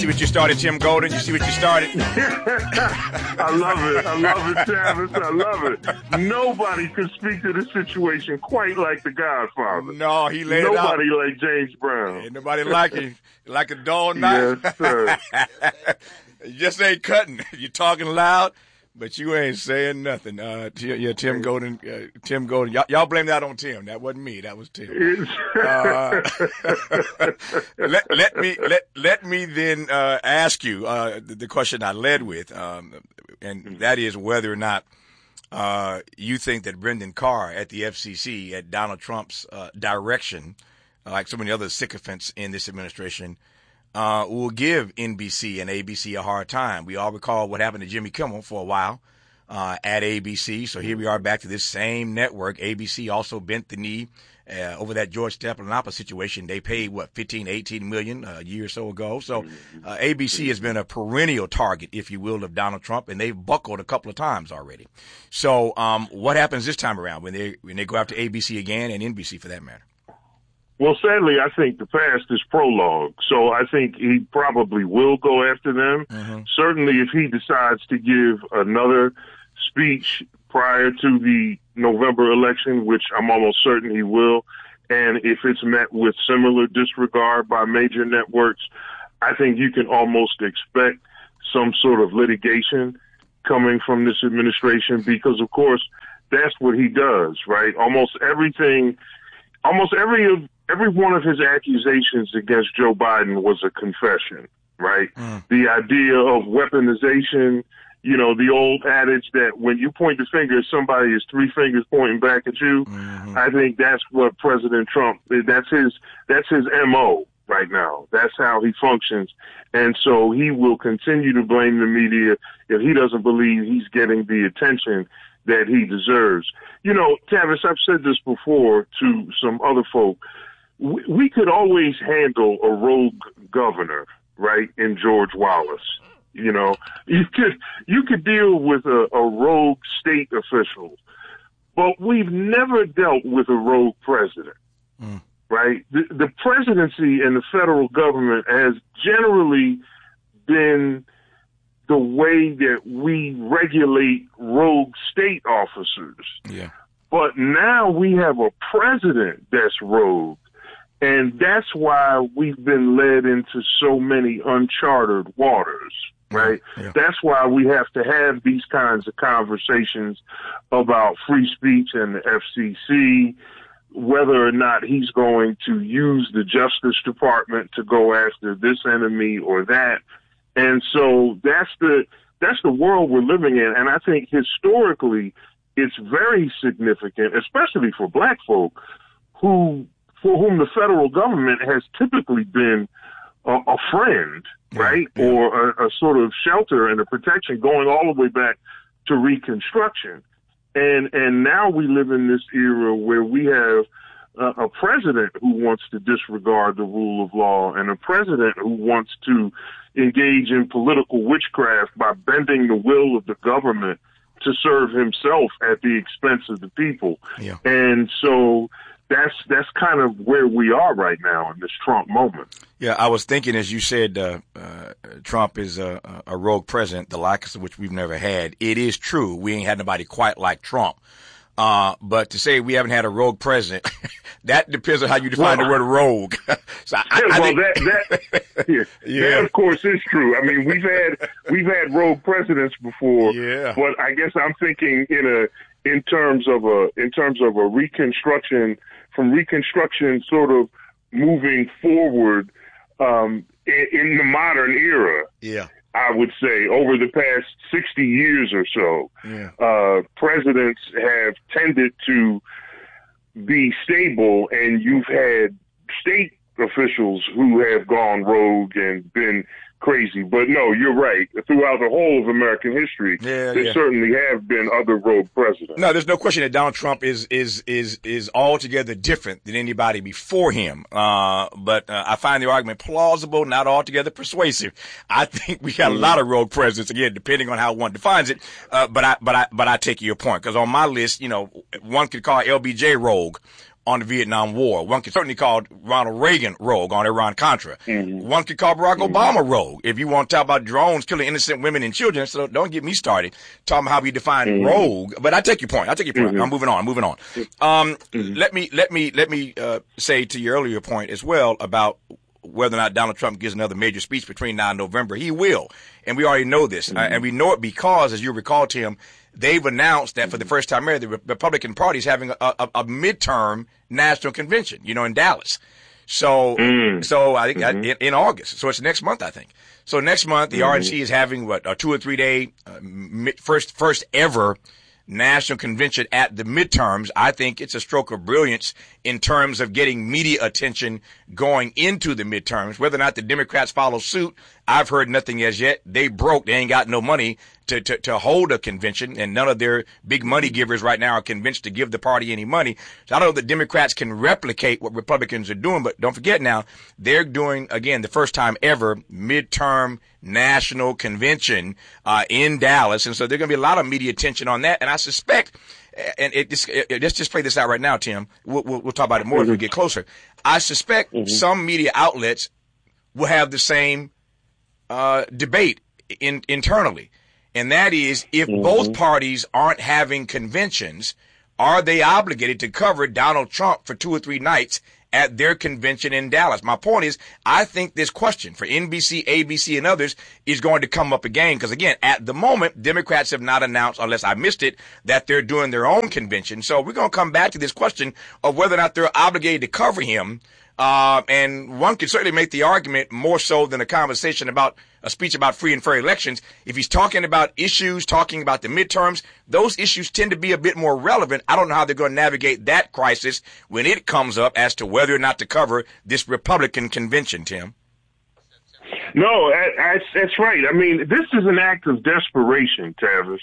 See what you started, Tim Golden? You see what you started? I love it, Travis. I love it. Nobody could speak to the situation quite like the Godfather. No, he laid it out. Nobody like James Brown. Ain't nobody like him. Like a dull knife. Yes, sir. You just ain't cutting. You're talking loud, but you ain't saying nothing. Tim Golden. Tim Golden. Y'all blame that on Tim. That wasn't me. That was Tim. Let me then ask you the question I led with, and that is whether or not you think that Brendan Carr at the FCC, at Donald Trump's direction, like so many other sycophants in this administration, will give NBC and ABC a hard time. We all recall what happened to Jimmy Kimmel for a while at ABC. So here we are back to this same network. ABC also bent the knee over that George Stephanopoulos situation. They paid, 15, 18 million a year or so ago. So ABC has been a perennial target, if you will, of Donald Trump, and they've buckled a couple of times already. So what happens this time around when they go after ABC again, and NBC for that matter? Well, sadly, I think the past is prologue, so I think he probably will go after them. Mm-hmm. Certainly, if he decides to give another speech prior to the November election, which I'm almost certain he will, and if it's met with similar disregard by major networks, I think you can almost expect some sort of litigation coming from this administration because, of course, that's what he does, right? Almost every one of his accusations against Joe Biden was a confession, right? The idea of weaponization, the old adage that when you point the finger at somebody, it's three fingers pointing back at you. Mm-hmm. I think that's what President Trump, that's his MO right now. That's how he functions. And so he will continue to blame the media if he doesn't believe he's getting the attention that he deserves. Tavis, I've said this before to some other folk. We could always handle a rogue governor, right, in George Wallace. You could deal with a rogue state official, but we've never dealt with a rogue president, right? The presidency and the federal government has generally been the way that we regulate rogue state officers. Yeah. But now we have a president that's rogue. And that's why we've been led into so many uncharted waters, right? Yeah. That's why we have to have these kinds of conversations about free speech and the FCC, whether or not he's going to use the Justice Department to go after this enemy or that. And so that's the world we're living in. And I think historically it's very significant, especially for black folk for whom the federal government has typically been a friend, right? Yeah. Or a sort of shelter and a protection going all the way back to Reconstruction. And now we live in this era where we have a president who wants to disregard the rule of law and a president who wants to engage in political witchcraft by bending the will of the government to serve himself at the expense of the people. Yeah. And so that's kind of where we are right now in this Trump moment. Yeah, I was thinking, as you said, Trump is a rogue president, the likes of which we've never had. It is true. We ain't had nobody quite like Trump. But to say we haven't had a rogue president, that depends on how you define the word rogue. So that of course is true. I mean, we've had rogue presidents before, but I guess I'm thinking in terms of a reconstruction, from Reconstruction sort of moving forward in the modern era. Yeah. I would say over the past 60 years or so, presidents have tended to be stable, and you've had state officials who have gone rogue and been crazy. But no, you're right. Throughout the whole of American history, there certainly have been other rogue presidents. No, there's no question that Donald Trump is altogether different than anybody before him. But I find the argument plausible, not altogether persuasive. I think we got a lot of rogue presidents, again, depending on how one defines it. But I take your point, because on my list, one could call LBJ rogue. on the Vietnam War. One could certainly call Ronald Reagan rogue on Iran-Contra. One could call Barack Obama rogue if you want to talk about drones killing innocent women and children. So don't get me started talking about how we define rogue. But I take your point. I'm moving on. Let me say to your earlier point as well about whether or not Donald Trump gives another major speech between now and November. He will. And we already know this. And we know it because, as you recall, Tim, they've announced that for the first time ever, the Republican Party is having a midterm national convention, in Dallas. So I think in August. So it's next month, I think. So next month, the RNC is having a 2 or 3 day first ever national convention at the midterms. I think it's a stroke of brilliance in terms of getting media attention going into the midterms. Whether or not the Democrats follow suit, I've heard nothing as yet. They broke. They ain't got no money to hold a convention, and none of their big money givers right now are convinced to give the party any money. So I don't know that Democrats can replicate what Republicans are doing, but don't forget now, they're doing, again, the first time ever midterm national convention in Dallas, and so there's going to be a lot of media attention on that, and I suspect, and let's just play this out right now, Tim. We'll talk about it more as we get closer. I suspect some media outlets will have the same debate internally. And that is, if both parties aren't having conventions, are they obligated to cover Donald Trump for 2 or 3 nights at their convention in Dallas? My point is, I think this question for NBC, ABC, and others is going to come up again. Because again, at the moment, Democrats have not announced, unless I missed it, that they're doing their own convention. So we're going to come back to this question of whether or not they're obligated to cover him. And one could certainly make the argument more so than a conversation about a speech about free and fair elections. If he's talking about issues, talking about the midterms, those issues tend to be a bit more relevant. I don't know how they're going to navigate that crisis when it comes up as to whether or not to cover this Republican convention, Tim. No, that's right. I mean, this is an act of desperation, Tavis.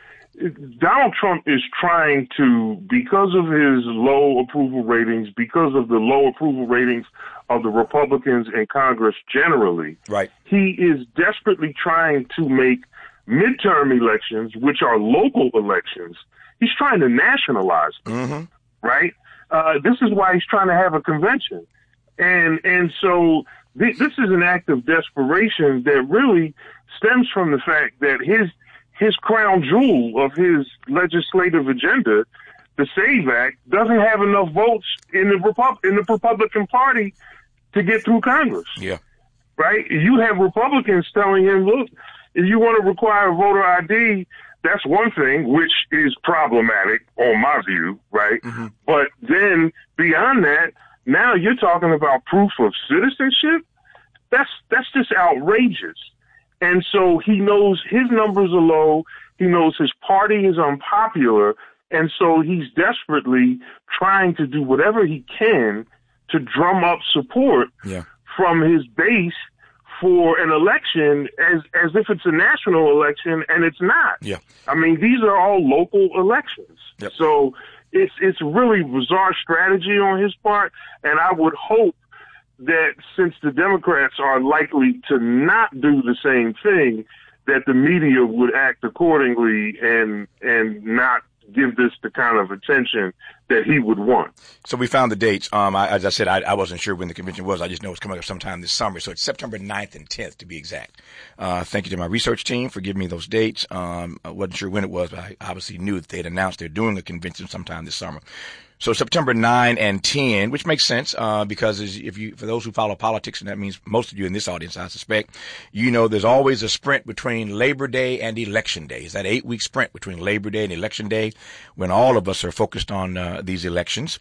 Donald Trump is trying to, because of his low approval ratings, because of the low approval ratings of the Republicans in Congress generally, right, he is desperately trying to make midterm elections, which are local elections, he's trying to nationalize them, right? This is why he's trying to have a convention. And so this is an act of desperation that really stems from the fact that his crown jewel of his legislative agenda, the SAVE Act, doesn't have enough votes in the Republican Party to get through Congress. Yeah. Right? You have Republicans telling him, look, if you want to require voter ID, that's one thing, which is problematic on my view, right? But then beyond that, now you're talking about proof of citizenship? That's just outrageous. And so he knows his numbers are low. He knows his party is unpopular. And so he's desperately trying to do whatever he can to drum up support from his base for an election as if it's a national election, and it's not. Yeah. I mean, these are all local elections. Yep. So it's really bizarre strategy on his part, and I would hope that since the Democrats are likely to not do the same thing, that the media would act accordingly and not give this the kind of attention that he would want. So we found the dates. As I said, I wasn't sure when the convention was. I just know it's coming up sometime this summer. So it's September 9th and 10th to be exact. Thank you to my research team for giving me those dates. I wasn't sure when it was, but I obviously knew that they'd announced they're doing a convention sometime this summer. So September 9 and 10, which makes sense, because for those who follow politics, and that means most of you in this audience, I suspect, there's always a sprint between Labor Day and Election Day. It's that 8-week sprint between Labor Day and Election Day when all of us are focused on these elections.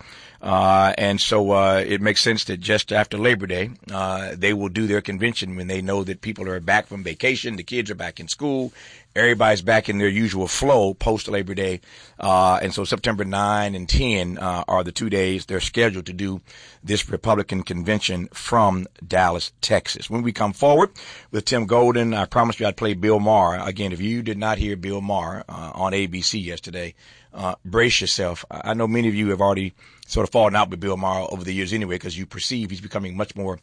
And so it makes sense that just after Labor Day, they will do their convention when they know that people are back from vacation, the kids are back in school, everybody's back in their usual flow post Labor Day. And so September 9 and 10 are the 2 days they're scheduled to do this Republican convention from Dallas, Texas. When we come forward with Tim Golden, I promised you I'd play Bill Maher. Again, if you did not hear Bill Maher on ABC yesterday, brace yourself. I know many of you have already sort of fallen out with Bill Maher over the years anyway, because you perceive he's becoming much more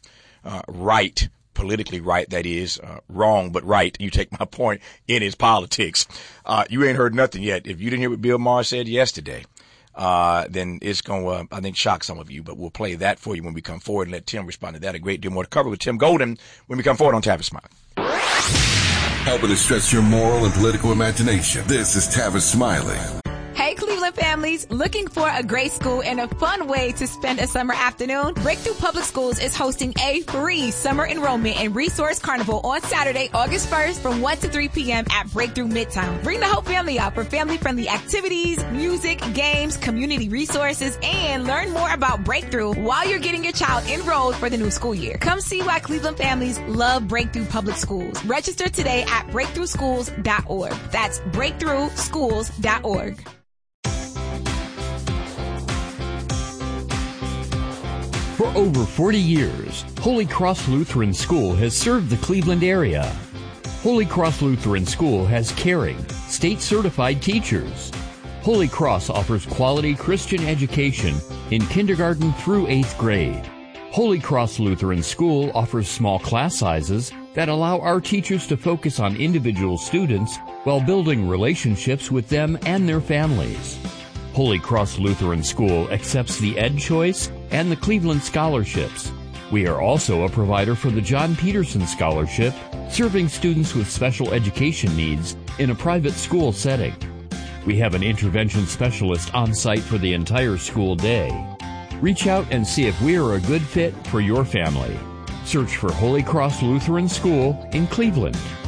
right, politically right, that is, wrong but right. You take my point in his politics. You ain't heard nothing yet. If you didn't hear what Bill Maher said yesterday, then it's going to, I think, shock some of you. But we'll play that for you when we come forward and let Tim respond to that. A great deal more to cover with Tim Golden when we come forward on Tavis Smiley. Helping to stretch your moral and political imagination. This is Tavis Smiley. Hey, Cleveland families, looking for a great school and a fun way to spend a summer afternoon? Breakthrough Public Schools is hosting a free summer enrollment and resource carnival on Saturday, August 1st from 1 to 3 p.m. at Breakthrough Midtown. Bring the whole family out for family-friendly activities, music, games, community resources, and learn more about Breakthrough while you're getting your child enrolled for the new school year. Come see why Cleveland families love Breakthrough Public Schools. Register today at breakthroughschools.org. That's breakthroughschools.org. For over 40 years, Holy Cross Lutheran School has served the Cleveland area. Holy Cross Lutheran School has caring, state-certified teachers. Holy Cross offers quality Christian education in kindergarten through 8th grade. Holy Cross Lutheran School offers small class sizes that allow our teachers to focus on individual students while building relationships with them and their families. Holy Cross Lutheran School accepts the Ed Choice and the Cleveland Scholarships. We are also a provider for the John Peterson Scholarship, serving students with special education needs in a private school setting. We have an intervention specialist on site for the entire school day. Reach out and see if we are a good fit for your family. Search for Holy Cross Lutheran School in Cleveland.